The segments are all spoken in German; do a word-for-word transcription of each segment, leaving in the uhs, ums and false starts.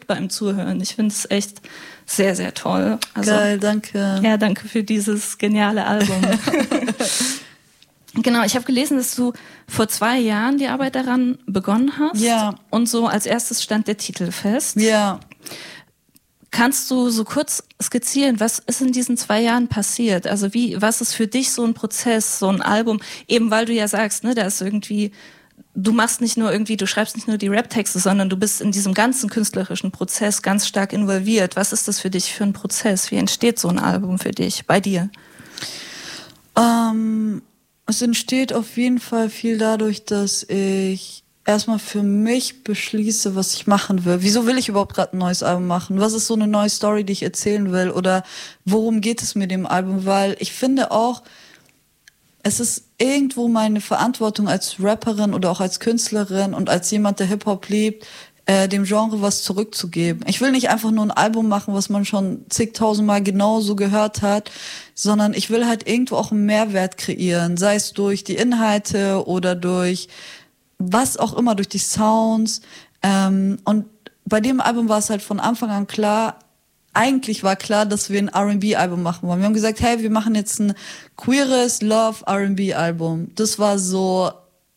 beim Zuhören. Ich finde es echt sehr, sehr toll. Also, geil, danke. Ja, danke für dieses geniale Album. Genau, ich habe gelesen, dass du vor zwei Jahren die Arbeit daran begonnen hast. Ja. Und so als erstes stand der Titel fest. Ja. Kannst du so kurz skizzieren, was ist in diesen zwei Jahren passiert? Also wie, was ist für dich so ein Prozess, so ein Album? Eben weil du ja sagst, ne, da ist irgendwie, du machst nicht nur irgendwie, du schreibst nicht nur die Rap-Texte, sondern du bist in diesem ganzen künstlerischen Prozess ganz stark involviert. Was ist das für dich für ein Prozess? Wie entsteht so ein Album für dich, bei dir? Ähm, es entsteht auf jeden Fall viel dadurch, dass ich erstmal für mich beschließe, was ich machen will. Wieso will ich überhaupt gerade ein neues Album machen? Was ist so eine neue Story, die ich erzählen will? Oder worum geht es mit dem Album? Weil ich finde auch, es ist irgendwo meine Verantwortung als Rapperin oder auch als Künstlerin und als jemand, der Hip-Hop liebt, äh, dem Genre was zurückzugeben. Ich will nicht einfach nur ein Album machen, was man schon zigtausendmal genauso gehört hat, sondern ich will halt irgendwo auch einen Mehrwert kreieren, sei es durch die Inhalte oder durch was auch immer, durch die Sounds. Ähm, und bei dem Album war es halt von Anfang an klar, eigentlich war klar, dass wir ein R and B-Album machen wollen. Wir haben gesagt, hey, wir machen jetzt ein queeres Love-R and B-Album. Das war so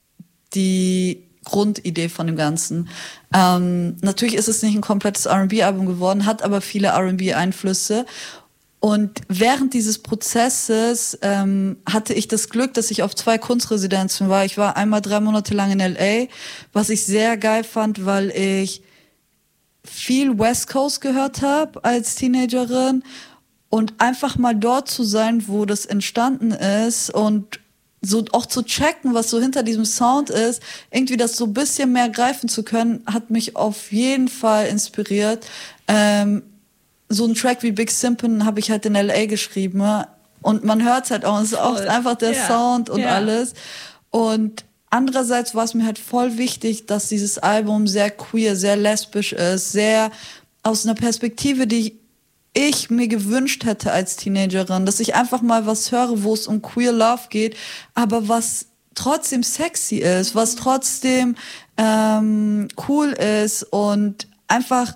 die Grundidee von dem Ganzen. Ähm, natürlich ist es nicht ein komplettes R and B-Album geworden, hat aber viele R and B-Einflüsse. Und während dieses Prozesses ähm, hatte ich das Glück, dass ich auf zwei Kunstresidenzen war. Ich war einmal drei Monate lang in L A, was ich sehr geil fand, weil ich viel West Coast gehört habe als Teenagerin und einfach mal dort zu sein, wo das entstanden ist und so auch zu checken, was so hinter diesem Sound ist, irgendwie das so ein bisschen mehr greifen zu können, hat mich auf jeden Fall inspiriert. Ähm, so ein Track wie Big Simpin habe ich halt in L A geschrieben und man hört halt auch, es ist auch einfach der yeah. Sound und yeah. alles. Und andererseits war es mir halt voll wichtig, dass dieses Album sehr queer, sehr lesbisch ist, sehr aus einer Perspektive, die ich mir gewünscht hätte als Teenagerin, dass ich einfach mal was höre, wo es um queer Love geht, aber was trotzdem sexy ist, was trotzdem ähm, cool ist und einfach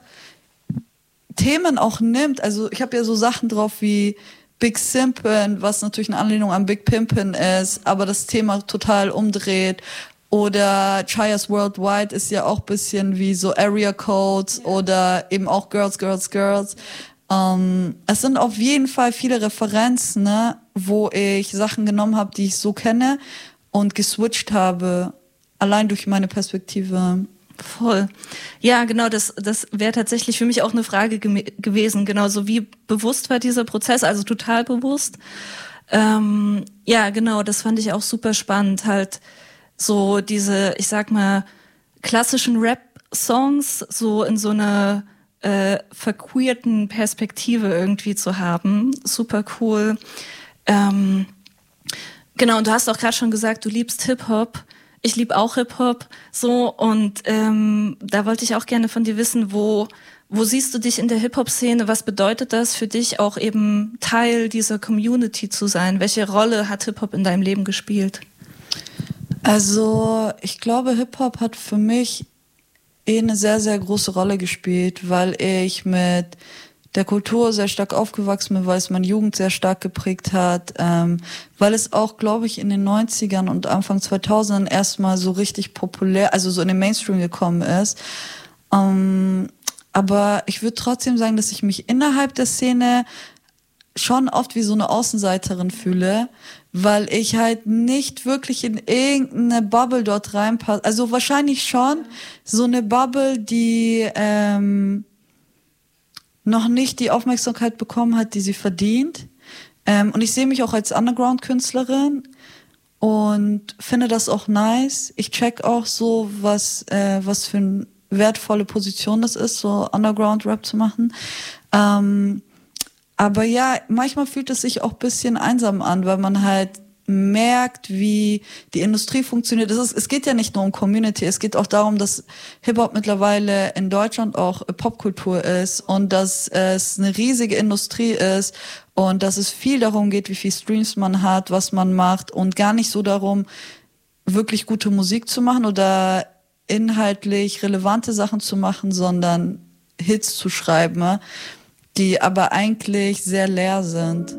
Themen auch nimmt. Also ich habe ja so Sachen drauf wie Big Simpin, was natürlich eine Anlehnung an Big Pimpin ist, aber das Thema total umdreht. Oder Chayas Worldwide ist ja auch ein bisschen wie so Area Codes ja. oder eben auch Girls, Girls, Girls. Ähm, es sind auf jeden Fall viele Referenzen, ne, wo ich Sachen genommen habe, die ich so kenne und geswitcht habe, allein durch meine Perspektive. Voll. Ja, genau, das, das wäre tatsächlich für mich auch eine Frage ge- gewesen. Genauso wie bewusst war dieser Prozess, also total bewusst. Ähm, ja, genau, das fand ich auch super spannend, halt so diese, ich sag mal, klassischen Rap-Songs so in so einer äh, verqueerten Perspektive irgendwie zu haben. Super cool. Ähm, genau, und du hast auch gerade schon gesagt, du liebst Hip-Hop. Ich liebe auch Hip-Hop, so, und ähm, da wollte ich auch gerne von dir wissen, wo wo siehst du dich in der Hip-Hop-Szene? Was bedeutet das für dich, auch eben Teil dieser Community zu sein? Welche Rolle hat Hip-Hop in deinem Leben gespielt? Also ich glaube, Hip-Hop hat für mich eh eine sehr, sehr große Rolle gespielt, weil ich mit der Kultur sehr stark aufgewachsen bin, weil es meine Jugend sehr stark geprägt hat, ähm, weil es auch, glaube ich, in den neunzigern und Anfang zweitausendern erstmal so richtig populär, also so in den Mainstream gekommen ist. Ähm, aber ich würde trotzdem sagen, dass ich mich innerhalb der Szene schon oft wie so eine Außenseiterin fühle, weil ich halt nicht wirklich in irgendeine Bubble dort reinpasse. Also wahrscheinlich schon so eine Bubble, die ähm, noch nicht die Aufmerksamkeit bekommen hat, die sie verdient. Ähm, und ich sehe mich auch als Underground-Künstlerin und finde das auch nice. Ich check auch so, was äh, was für eine wertvolle Position das ist, so Underground-Rap zu machen. Ähm, aber ja, manchmal fühlt es sich auch ein bisschen einsam an, weil man halt merkt, wie die Industrie funktioniert. Es, ist, es geht ja nicht nur um Community, es geht auch darum, dass Hip-Hop mittlerweile in Deutschland auch Popkultur ist und dass es eine riesige Industrie ist und dass es viel darum geht, wie viel Streams man hat, was man macht und gar nicht so darum, wirklich gute Musik zu machen oder inhaltlich relevante Sachen zu machen, sondern Hits zu schreiben, die aber eigentlich sehr leer sind.